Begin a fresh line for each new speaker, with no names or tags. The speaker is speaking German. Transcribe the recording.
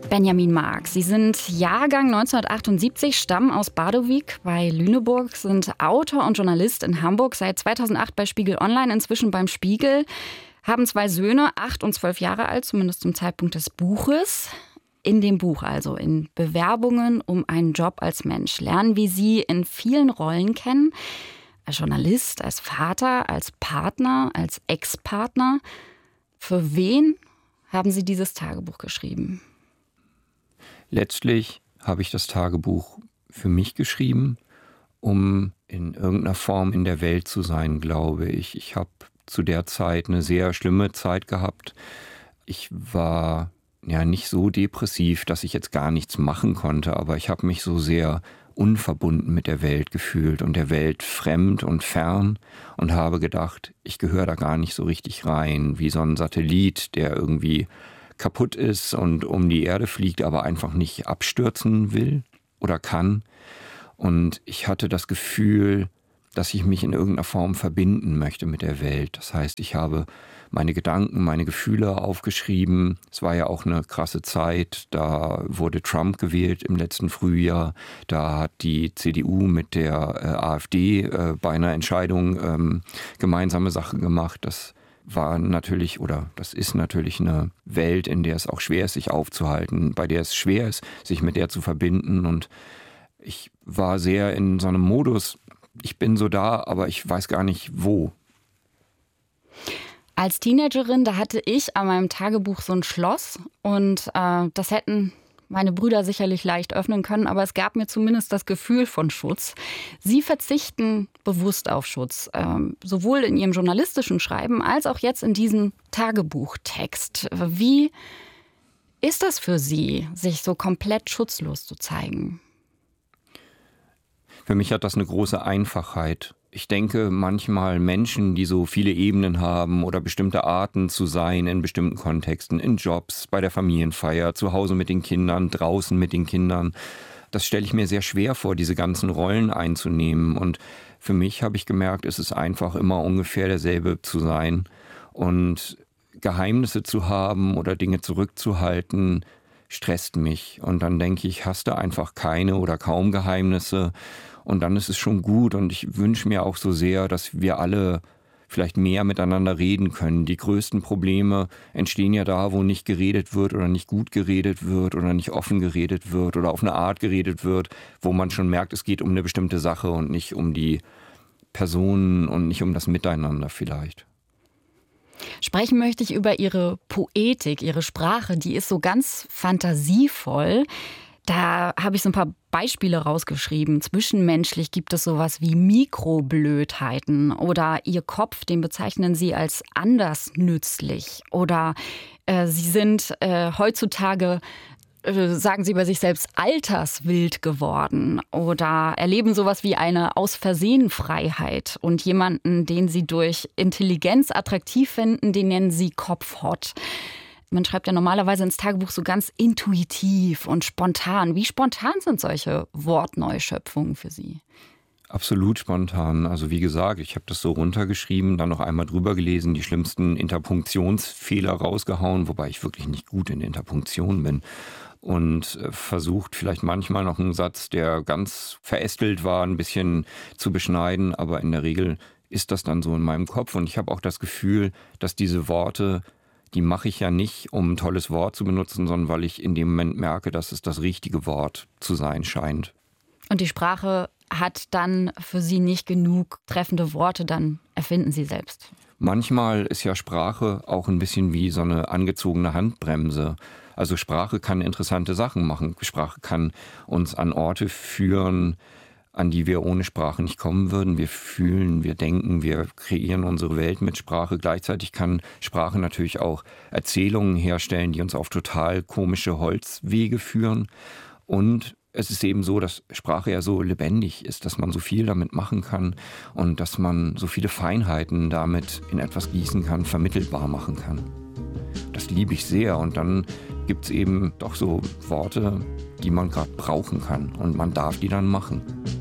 Benjamin Marx. Sie sind Jahrgang 1978, stammen aus Badowik bei Lüneburg, sind Autor und Journalist in Hamburg, seit 2008 bei Spiegel Online, inzwischen beim Spiegel, haben 2 Söhne, 8 und 12 Jahre alt, zumindest zum Zeitpunkt des Buches. In dem Buch, also in Bewerbungen um einen Job als Mensch, lernen wir Sie in vielen Rollen kennen. Als Journalist, als Vater, als Partner, als Ex-Partner. Für wen haben Sie dieses Tagebuch geschrieben?
Letztlich habe ich das Tagebuch für mich geschrieben, um in irgendeiner Form in der Welt zu sein, glaube ich. Ich habe zu der Zeit eine sehr schlimme Zeit gehabt. Ich war nicht so depressiv, dass ich jetzt gar nichts machen konnte, aber ich habe mich so sehr unverbunden mit der Welt gefühlt und der Welt fremd und fern und habe gedacht, ich gehöre da gar nicht so richtig rein, wie so ein Satellit, der irgendwie kaputt ist und um die Erde fliegt, aber einfach nicht abstürzen will oder kann. Und ich hatte das Gefühl, dass ich mich in irgendeiner Form verbinden möchte mit der Welt. Das heißt, ich habe meine Gedanken, meine Gefühle aufgeschrieben. Es war ja auch eine krasse Zeit. Da wurde Trump gewählt im letzten Frühjahr. Da hat die CDU mit der AfD bei einer Entscheidung gemeinsame Sachen gemacht. Das war natürlich, oder das ist natürlich eine Welt, in der es auch schwer ist, sich aufzuhalten, bei der es schwer ist, sich mit der zu verbinden. Und ich war sehr in so einem Modus, ich bin so da, aber ich weiß gar nicht wo.
Als Teenagerin, da hatte ich an meinem Tagebuch so ein Schloss und das hätten meine Brüder sicherlich leicht öffnen können, aber es gab mir zumindest das Gefühl von Schutz. Sie verzichten bewusst auf Schutz, sowohl in Ihrem journalistischen Schreiben als auch jetzt in diesem Tagebuchtext. Wie ist das für Sie, sich so komplett schutzlos zu zeigen?
Für mich hat das eine große Einfachheit. Ich denke manchmal Menschen, die so viele Ebenen haben oder bestimmte Arten zu sein in bestimmten Kontexten, in Jobs, bei der Familienfeier, zu Hause mit den Kindern, draußen mit den Kindern, das stelle ich mir sehr schwer vor, diese ganzen Rollen einzunehmen. Und für mich habe ich gemerkt, es ist einfach immer ungefähr derselbe zu sein. Und Geheimnisse zu haben oder Dinge zurückzuhalten, stresst mich. Und dann denke ich, hast du einfach keine oder kaum Geheimnisse. Und dann ist es schon gut und ich wünsche mir auch so sehr, dass wir alle vielleicht mehr miteinander reden können. Die größten Probleme entstehen ja da, wo nicht geredet wird oder nicht gut geredet wird oder nicht offen geredet wird oder auf eine Art geredet wird, wo man schon merkt, es geht um eine bestimmte Sache und nicht um die Personen und nicht um das Miteinander vielleicht.
Sprechen möchte ich über Ihre Poetik, Ihre Sprache, die ist so ganz fantasievoll. Da habe ich so ein paar Beispiele rausgeschrieben. Zwischenmenschlich gibt es sowas wie Mikroblödheiten oder Ihr Kopf, den bezeichnen Sie als andersnützlich. Oder Sie sind heutzutage, sagen Sie über sich selbst, alterswild geworden oder erleben sowas wie eine Aus-Versehen-Freiheit. Und jemanden, den Sie durch Intelligenz attraktiv finden, den nennen Sie Kopfhot. Man schreibt ja normalerweise ins Tagebuch so ganz intuitiv und spontan. Wie spontan sind solche Wortneuschöpfungen für Sie?
Absolut spontan. Also wie gesagt, ich habe das so runtergeschrieben, dann noch einmal drüber gelesen, die schlimmsten Interpunktionsfehler rausgehauen, wobei ich wirklich nicht gut in Interpunktion bin. Und versucht vielleicht manchmal noch einen Satz, der ganz verästelt war, ein bisschen zu beschneiden. Aber in der Regel ist das dann so in meinem Kopf. Und ich habe auch das Gefühl, dass diese Worte, die mache ich ja nicht, um ein tolles Wort zu benutzen, sondern weil ich in dem Moment merke, dass es das richtige Wort zu sein scheint.
Und die Sprache hat dann für Sie nicht genug treffende Worte, dann erfinden Sie selbst.
Manchmal ist ja Sprache auch ein bisschen wie so eine angezogene Handbremse. Also Sprache kann interessante Sachen machen. Sprache kann uns an Orte führen, an die wir ohne Sprache nicht kommen würden. Wir fühlen, wir denken, wir kreieren unsere Welt mit Sprache. Gleichzeitig kann Sprache natürlich auch Erzählungen herstellen, die uns auf total komische Holzwege führen. Und es ist eben so, dass Sprache ja so lebendig ist, dass man so viel damit machen kann und dass man so viele Feinheiten damit in etwas gießen kann, vermittelbar machen kann. Das liebe ich sehr. Und dann gibt es eben doch so Worte, die man gerade brauchen kann. Und man darf die dann machen.